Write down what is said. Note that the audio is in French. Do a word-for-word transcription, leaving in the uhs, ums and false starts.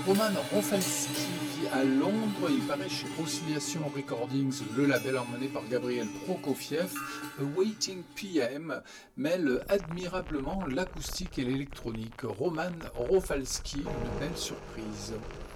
Roman Rofalski vit à Londres, il paraît chez Oscillation Recordings, le label emmené par Gabriel Prokofiev. A Waiting P M mêle admirablement l'acoustique et l'électronique. Roman Rofalski, une belle surprise.